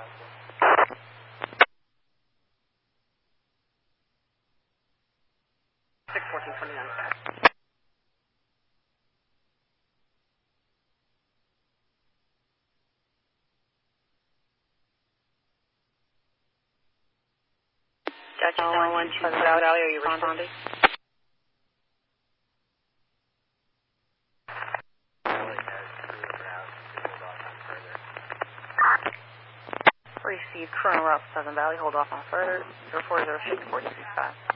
Gotcha, 912 Pleasant Valley, are you responding? Received current route Pleasant Valley, hold off on further, 0406 465.